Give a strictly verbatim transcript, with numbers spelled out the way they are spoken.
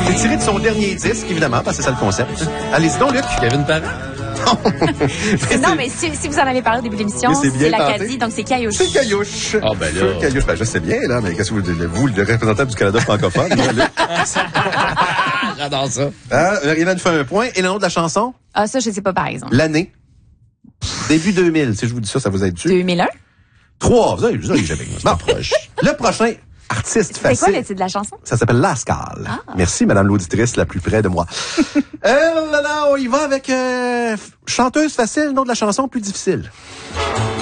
C'est tiré de son dernier disque, évidemment, parce que c'est ça le concept. Allez-y donc, Luc. Kevin Parent. mais non, mais si, si vous en avez parlé au début de l'émission, c'est, c'est l'Acadie, donc c'est Caillouche. C'est Caillouche. Ah, oh, ben là. C'est Caillouche. Ben, je sais bien, là, mais qu'est-ce que vous, vous, le représentant du Canada francophone, là, Luc? J'adore ça. Ah, Marie-Hélène fait un point. Et le nom de la chanson? Ah, ça, je sais pas, par exemple. L'année. Début deux mille. Si je vous dis ça, ça vous aide dessus? deux mille un? Trois. Vous avez, vous avez jamais. Bon, proche. Le prochain artiste facile. C'est quoi le titre de la chanson? Ça s'appelle Lascal. Ah. Merci, madame l'auditrice la plus près de moi. euh, là, là, on y va avec euh, chanteuse facile, nom de la chanson plus difficile.